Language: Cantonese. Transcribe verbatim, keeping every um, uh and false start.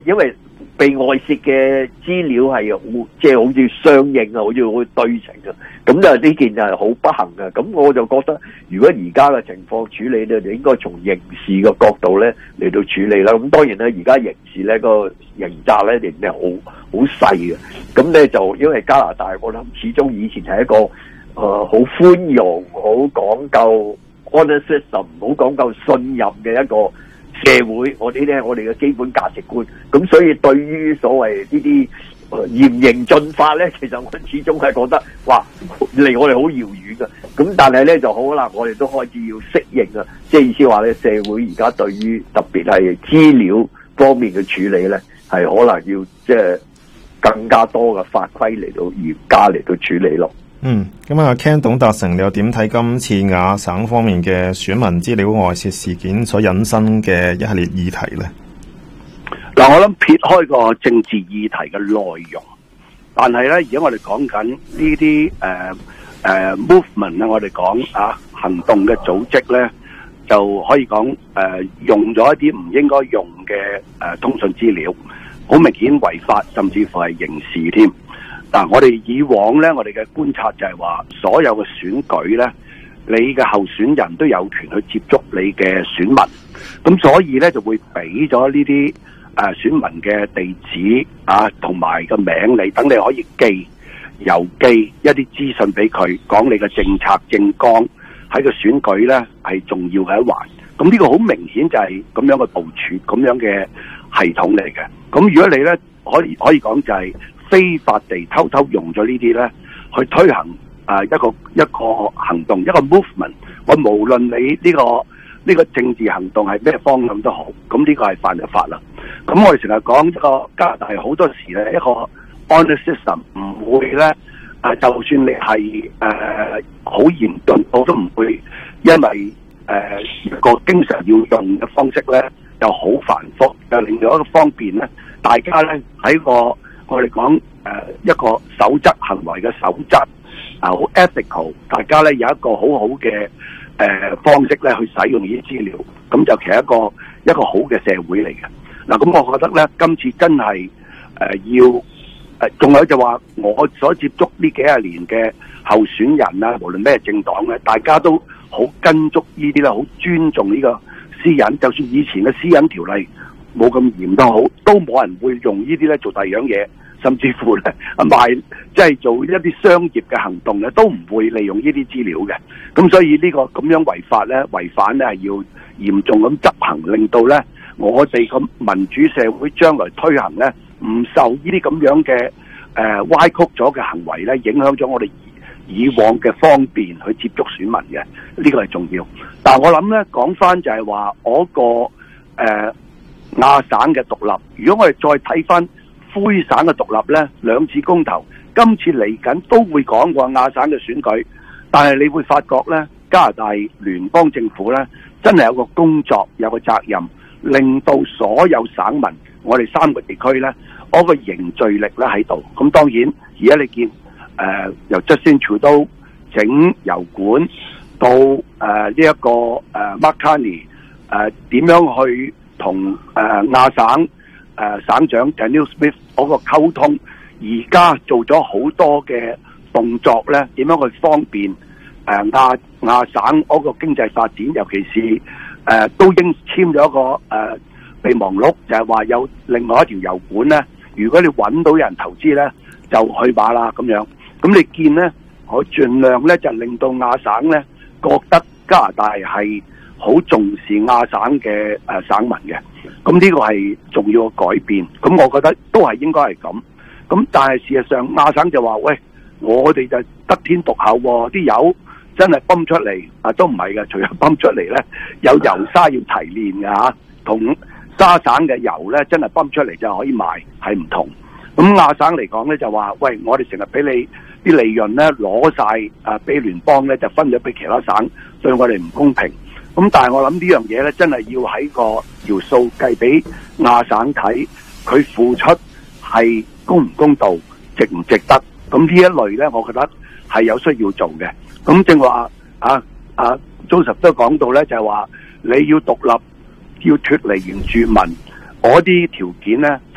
因為被外泄嘅資料係好即係好似相應啊，好似好對稱啊，咁就呢件就係好不幸嘅。咁我就覺得，如果而家嘅情況處理咧，就應該從刑事嘅角度咧嚟到處理啦。咁當然咧，而家刑事咧個刑責咧仍然係好好細嘅。咁咧就因為加拿大，我諗始終以前係一個誒好寬容、好講究 honest system、好講究信任嘅一個社會，我哋咧，我哋嘅基本價值觀，咁所以對於所謂呢啲嚴刑峻法咧，其實我始終係覺得，哇，離我哋好遙遠嘅。咁但係咧就好啦，我哋都開始要適應啊，即係意思話咧，社會而家對於特別係資料方面嘅處理咧，係可能要即係更加多嘅法規嚟到嚴加嚟到處理咯。 嗯，咁啊 Ken 董達成，你又點睇今次亞省方面嘅選民資料外泄事件所引申嘅一系列議題咧？ 嗱，我諗撇開個政治議題嘅內容，但係咧，而家我哋講緊呢啲誒誒 movement 咧，我哋講啊行動嘅組織咧，就可以講誒、呃、用咗一啲唔應該用嘅誒、呃、通訊資料，好明顯違法，甚至乎係刑事添。嗱，我哋以往咧，我哋嘅觀察就係話，所有嘅選舉咧，你嘅候選人都有權去接觸你嘅選民，咁所以咧就會俾咗呢啲誒選民嘅地址啊，同埋個名你，等你可以寄郵寄一啲資訊俾佢，講你嘅政策政綱喺個選舉咧係重要嘅一環。咁呢個好明顯就係咁樣嘅部署，咁樣嘅系統嚟嘅。咁如果你咧可以可以講就係非法地偷偷用咗呢啲咧，去推行啊一個一個行動，一個 movement。我無論你呢個呢個政治行動係咩方向都好，咁呢個係犯咗法啦。咁我哋成日講一個加拿大好多時咧，一個 honest system 唔會咧啊，就算你係誒好嚴峻，我都唔會因為誒一個經常要用嘅方式咧，又好繁複，又令到一個方便咧，大家咧喺個我哋講誒一個守則行為嘅守則啊，好 ethical， 大家咧有一個好好嘅誒方式咧去使用呢啲資料，咁就其實一個一個好嘅社會嚟嘅。嗱，咁我覺得咧，今次真係誒、呃、要誒，仲、呃、有就話我所接觸呢幾廿年嘅候選人啊，無論咩政黨咧，大家都好跟足呢啲咧，好尊重呢個私隱，就算以前嘅私隱條例冇咁嚴都好，都冇人會用呢啲咧做第二樣嘢，甚至乎咧賣即係做一啲商業嘅行動咧，都唔會利用呢啲資料嘅。咁所以呢、呢個咁樣違法咧，違反咧係要嚴重咁執行，令到咧我哋咁民主社會將來推行咧，唔受呢啲咁樣嘅誒、呃、歪曲咗嘅行為咧，影響咗我哋以往嘅方便去接觸選民嘅，呢、呢個係重要。但係我諗咧講翻就係話嗰個誒。呃亞省嘅獨立，如果我哋再睇翻魁省嘅獨立呢，兩次公投，今次嚟緊都會講過亞省嘅選舉，但係你會發覺呢，加拿大聯邦政府呢，真係有個工作，有個責任，令到所有省民，我哋三個地區呢，嗰個凝聚力呢喺度。咁當然，而家你見誒、呃、由 Justin Trudeau整油管到誒呢一個誒、呃、Mark Carney 誒點樣去同誒亞省誒、呃、省長 Danielle Smith 嗰個溝通，而家做咗好多嘅動作咧，點樣去方便誒亞亞省嗰個經濟發展，尤其是誒、呃、都已經簽咗一個誒、呃、備忘錄，就係話有另外一條油管咧，如果你揾到人投資咧，就去馬啦咁樣。咁你見咧，我盡量咧就令到亞省咧覺得加拿大係好重視亞省嘅誒、呃、省民嘅，咁呢個係重要嘅改變。咁我覺得都係應該係咁。咁但係事實上亞省就話：喂，我哋就得天獨厚喎，啲油真係泵出嚟啊，都唔係嘅。除咗泵出嚟咧，有油砂要提煉嘅嚇，同沙省嘅油咧真係泵出嚟就可以賣，係唔同。咁亞省嚟講咧就話：喂，我哋成日俾你啲利潤咧攞晒啊，俾聯邦咧就分咗俾其他省，對我哋唔公平。咁但係我諗呢樣嘢咧，真係要喺個條數計俾亞省睇，佢付出係公唔公道，值唔值得？咁呢一類咧，我覺得係有需要做嘅。咁正話啊啊，Joseph都講到咧，就係話你要獨立，要脫離原住民，嗰啲條件咧，